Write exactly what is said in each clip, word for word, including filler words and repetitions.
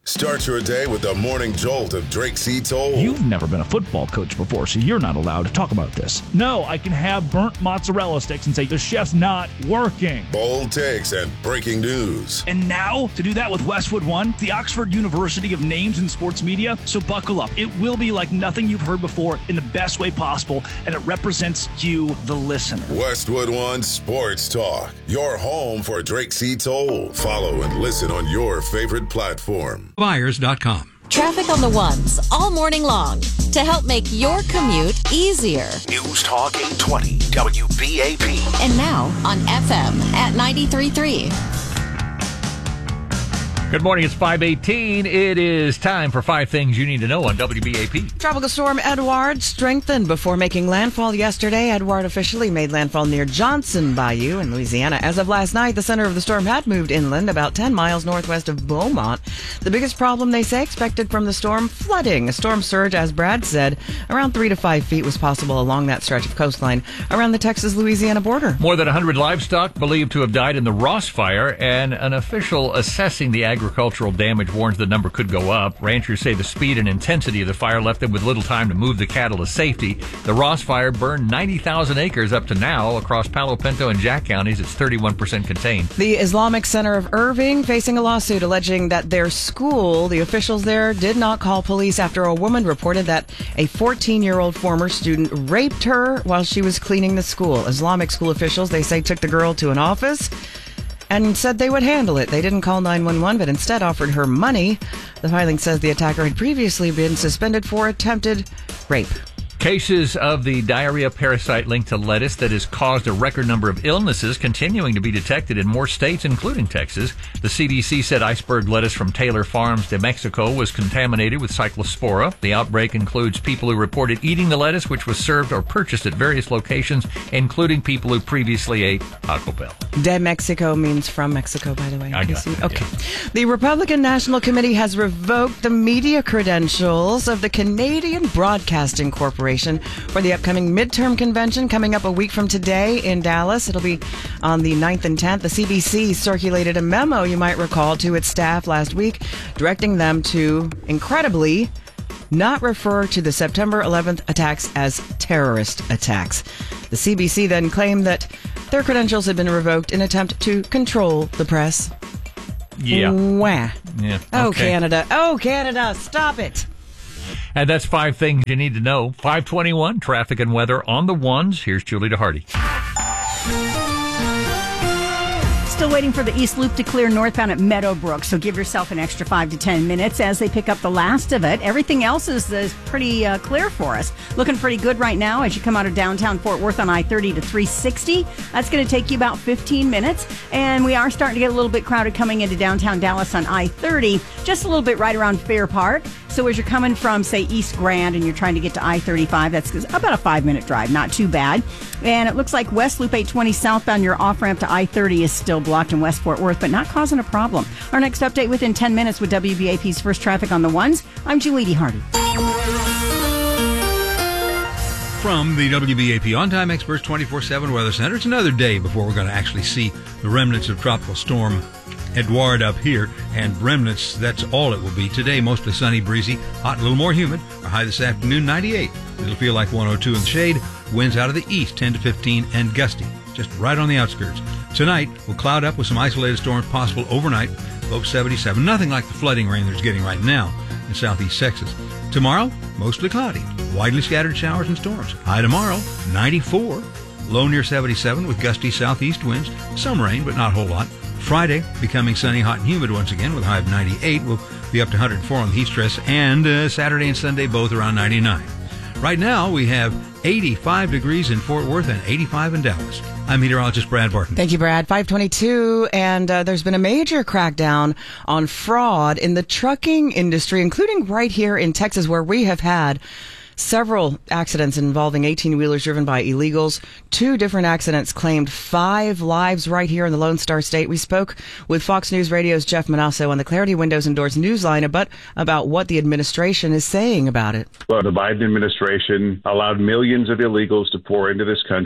Start your day with the morning jolt of Drake C. Toll. You've never been a football coach before, so you're not allowed to talk about this. No, I can have burnt mozzarella sticks and say the chef's not working. Bold takes and breaking news. And now, to do that with Westwood One, the Oxford University of names in sports media. So buckle up. It will be like nothing you've heard before in the best way possible, and it represents you, the listener. Westwood One Sports Talk, your home for Drake C. Toll. Follow and listen on your favorite platform. Buyers dot com. Traffic on the ones all morning long to help make your commute easier. News Talk eight twenty W B A P. And now on F M at ninety-three point three. Good morning, it's five eighteen. It is time for five things you need to know on W B A P. Tropical storm Edouard strengthened before making landfall yesterday. Edouard officially made landfall near Johnson Bayou in Louisiana. As of last night, the center of the storm had moved inland about ten miles northwest of Beaumont. The biggest problem, they say, expected from the storm, flooding. A storm surge, as Brad said, around three to five feet was possible along that stretch of coastline around the Texas-Louisiana border. More than one hundred livestock believed to have died in the Ross Fire, and an official assessing the agricultural damage warns the number could go up. Ranchers say the speed and intensity of the fire left them with little time to move the cattle to safety. The Ross Fire burned ninety thousand acres up to now across Palo Pinto and Jack counties. It's thirty-one percent contained. The Islamic Center of Irving facing a lawsuit alleging that their school, the officials there, did not call police after a woman reported that a fourteen-year-old former student raped her while she was cleaning the school. Islamic school officials, they say, took the girl to an office and said they would handle it. They didn't call nine one one, but instead offered her money. The filing says the attacker had previously been suspended for attempted rape. Cases of the diarrhea parasite linked to lettuce that has caused a record number of illnesses continuing to be detected in more states, including Texas. The C D C said iceberg lettuce from Taylor Farms de Mexico was contaminated with cyclospora. The outbreak includes people who reported eating the lettuce, which was served or purchased at various locations, including people who previously ate Taco Bell. De Mexico means from Mexico, by the way. I got it, okay. yeah. The Republican National Committee has revoked the media credentials of the Canadian Broadcasting Corporation for the upcoming midterm convention coming up a week from today in Dallas. It'll be on the ninth and tenth. The C B C circulated a memo, you might recall, to its staff last week, directing them to, incredibly, not refer to the September eleventh attacks as terrorist attacks. The C B C then claimed that their credentials had been revoked in an attempt to control the press. Yeah. Wah. Yeah. Oh, okay. Canada. Oh, Canada. Stop it. And that's five things you need to know. five twenty-one, traffic and weather on the ones. Here's Julie DeHardy. Still waiting for the East Loop to clear northbound at Meadowbrook, so give yourself an extra five to ten minutes as they pick up the last of it. Everything else is, is pretty uh, clear for us. Looking pretty good right now as you come out of downtown Fort Worth on I thirty to three sixty. That's going to take you about fifteen minutes, and we are starting to get a little bit crowded coming into downtown Dallas on I thirty, just a little bit right around Fair Park. So as you're coming from, say, East Grand and you're trying to get to I thirty-five, that's about a five-minute drive, not too bad. And it looks like West Loop eight twenty southbound, your off-ramp to I thirty is still blocked in West Fort Worth, but not causing a problem. Our next update within ten minutes with W B A P's First Traffic on the Ones. I'm Julie DeHardy. From the W B A P On-Time Experts twenty-four seven Weather Center, it's another day before we're going to actually see the remnants of Tropical Storm Edouard up here, and remnants, that's all it will be. Today, mostly sunny, breezy, hot, a little more humid. Our high this afternoon, ninety-eight. It'll feel like one oh two in the shade. Winds out of the east, ten to fifteen, and gusty, just right on the outskirts. Tonight, we'll cloud up with some isolated storms possible overnight, low seventy-seven. Nothing like the flooding rain there's getting right now in southeast Texas. Tomorrow, mostly cloudy, widely scattered showers and storms. High tomorrow, ninety-four. Low near seventy-seven with gusty southeast winds. Some rain, but not a whole lot. Friday, becoming sunny, hot, and humid once again with a high of ninety-eight. We'll be up to one hundred four on the heat stress. And uh, Saturday and Sunday, both around ninety-nine. Right now, we have eighty-five degrees in Fort Worth and eighty-five in Dallas. I'm meteorologist Brad Barton. Thank you, Brad. five twenty-two, and uh, there's been a major crackdown on fraud in the trucking industry, including right here in Texas, where we have had several accidents involving eighteen-wheelers driven by illegals. Two different accidents claimed five lives right here in the Lone Star State. We spoke with Fox News Radio's Jeff Manasso on the Clarity Windows and Doors Newsline about, about what the administration is saying about it. Well, the Biden administration allowed millions of illegals to pour into this country.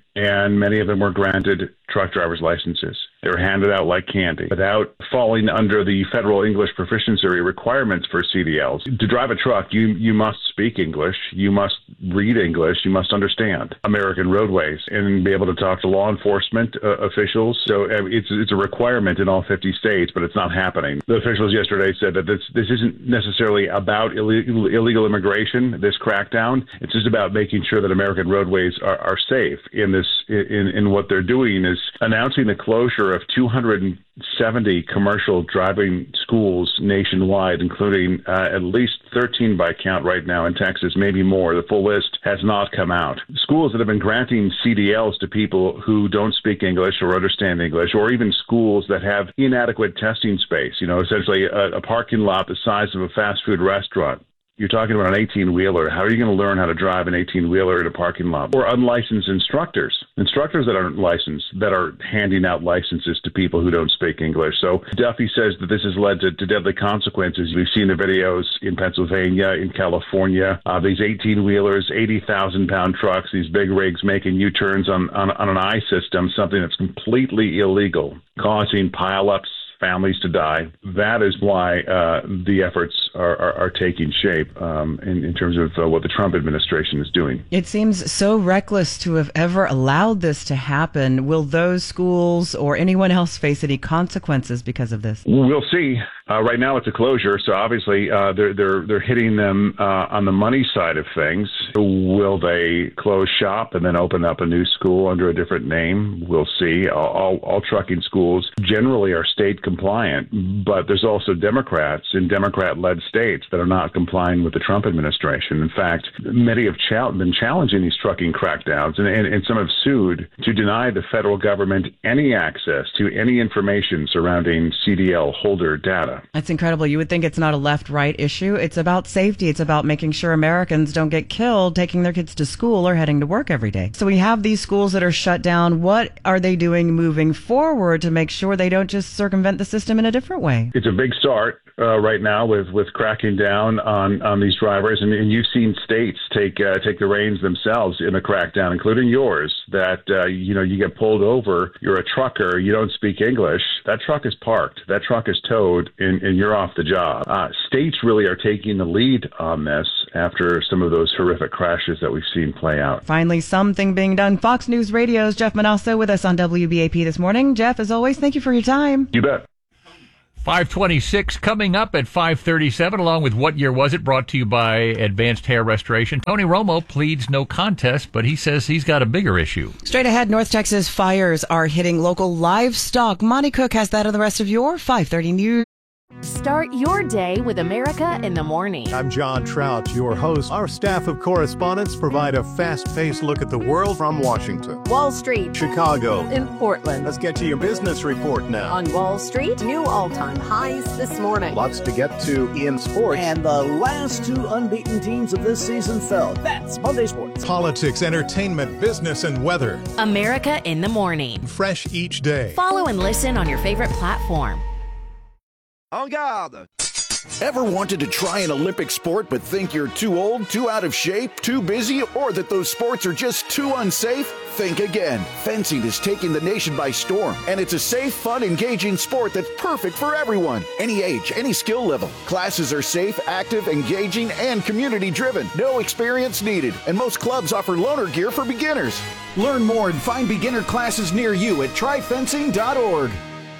and many of them were granted truck driver's licenses. They were handed out like candy without falling under the federal English proficiency requirements for C D Ls. To drive a truck, you you must speak English, you must read English, you must understand American roadways and be able to talk to law enforcement uh, officials. So uh, it's it's a requirement in all fifty states, but it's not happening. The officials yesterday said that this this isn't necessarily about illegal, illegal immigration, this crackdown. It's just about making sure that American roadways are, are safe. In this, in, in what they're doing is announcing the closure of two hundred seventy commercial driving schools nationwide, including uh, at least thirteen by count right now in Texas, maybe more. The full list has not come out. Schools that have been granting C D Ls to people who don't speak English or understand English, or even schools that have inadequate testing space, you know, essentially a, a parking lot the size of a fast food restaurant. You're talking about an eighteen-wheeler. How are you going to learn how to drive an eighteen-wheeler in a parking lot? Or unlicensed instructors, instructors that aren't licensed, that are handing out licenses to people who don't speak English. So Duffy says that this has led to, to deadly consequences. We've seen the videos in Pennsylvania, in California, uh, these eighteen-wheelers, eighty thousand pound trucks, these big rigs making U-turns on, on, on an I system, something that's completely illegal, causing pileups, families to die. That is why uh, the efforts are, are, are taking shape um, in, in terms of uh, what the Trump administration is doing. It seems so reckless to have ever allowed this to happen. Will those schools or anyone else face any consequences because of this? We'll see. Uh, right now, it's a closure, so obviously uh, they're they're they're hitting them uh, on the money side of things. Will they close shop and then open up a new school under a different name? We'll see. All, all, all trucking schools generally are state compliant, but there's also Democrats in Democrat-led states that are not complying with the Trump administration. In fact, many have ch- been challenging these trucking crackdowns, and, and, and some have sued to deny the federal government any access to any information surrounding C D L holder data. That's incredible. You would think it's not a left-right issue. It's about safety. It's about making sure Americans don't get killed taking their kids to school or heading to work every day. So we have these schools that are shut down. What are they doing moving forward to make sure they don't just circumvent the system in a different way? It's a big start uh, right now with, with cracking down on, on these drivers. And, and you've seen states take uh, take the reins themselves in a crackdown, including yours, that, uh, you know, you get pulled over, you're a trucker, you don't speak English, that truck is parked, that truck is towed, and, and you're off the job. Uh, states really are taking the lead on this after some of those horrific crashes that we've seen play out. Finally, something being done. Fox News Radio's Jeff Manasso with us on W B A P this morning. Jeff, as always, thank you for your time. You bet. five twenty-six coming up at five thirty-seven, along with What Year Was It, brought to you by Advanced Hair Restoration. Tony Romo pleads no contest, but he says he's got a bigger issue. Straight ahead, North Texas fires are hitting local livestock. Monty Cook has that and the rest of your five thirty News. Start your day with America in the Morning. I'm John Trout, your host. Our staff of correspondents provide a fast-paced look at the world from Washington, Wall Street, Chicago, and Portland. Let's get to your business report now. On Wall Street, new all-time highs this morning. Lots to get to in sports. And the last two unbeaten teams of this season fell. That's Monday Sports. Politics, entertainment, business, and weather. America in the Morning. Fresh each day. Follow and listen on your favorite platform. En garde! Ever wanted to try an Olympic sport but think you're too old, too out of shape, too busy, or that those sports are just too unsafe? Think again. Fencing is taking the nation by storm, and it's a safe, fun, engaging sport that's perfect for everyone. Any age, any skill level. Classes are safe, active, engaging, and community-driven. No experience needed, and most clubs offer loaner gear for beginners. Learn more and find beginner classes near you at try fencing dot org.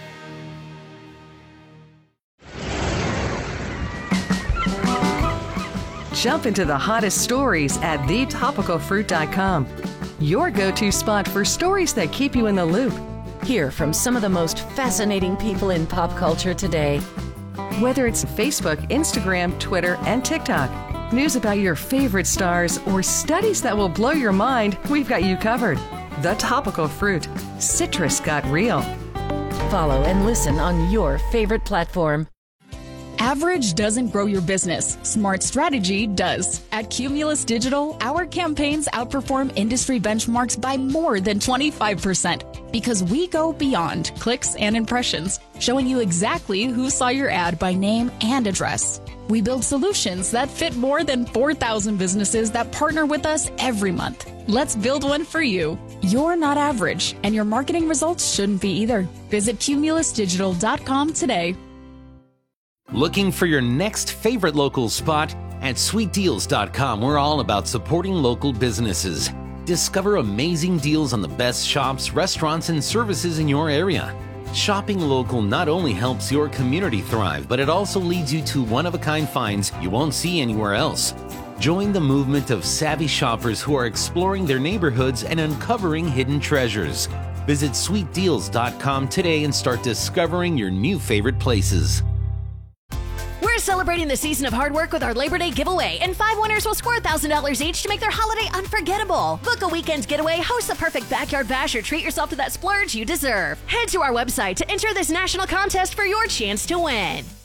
Jump into the hottest stories at the topical fruit dot com. Your go-to spot for stories that keep you in the loop. Hear from some of the most fascinating people in pop culture today. Whether it's Facebook, Instagram, Twitter, and TikTok, news about your favorite stars, or studies that will blow your mind, we've got you covered. The Topical Fruit. Citrus got real. Follow and listen on your favorite platform. Average doesn't grow your business. Smart strategy does. At Cumulus Digital, our campaigns outperform industry benchmarks by more than twenty-five percent because we go beyond clicks and impressions, showing you exactly who saw your ad by name and address. We build solutions that fit more than four thousand businesses that partner with us every month. Let's build one for you. You're not average, and your marketing results shouldn't be either. Visit cumulus digital dot com today. Looking for your next favorite local spot? At sweet deals dot com, we're all about supporting local businesses. Discover amazing deals on the best shops, restaurants, and services in your area. Shopping local not only helps your community thrive, but it also leads you to one-of-a-kind finds you won't see anywhere else. Join the movement of savvy shoppers who are exploring their neighborhoods and uncovering hidden treasures. Visit sweet deals dot com today and start discovering your new favorite places. We're celebrating the season of hard work with our Labor Day giveaway, and five winners will score one thousand dollars each to make their holiday unforgettable. Book a weekend getaway, host the perfect backyard bash, or treat yourself to that splurge you deserve. Head to our website to enter this national contest for your chance to win.